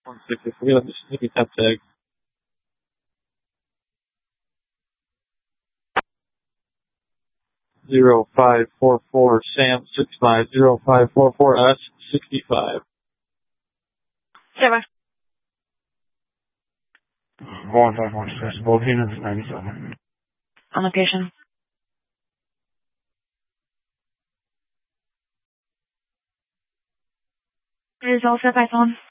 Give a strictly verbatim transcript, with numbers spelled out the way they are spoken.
one sixty. Forget about the sneaky tap tag. Zero five four four Sam six five zero five four four S sixty five. Zero. One five one six. Volcano ninety seven. On location. It is all set by phone.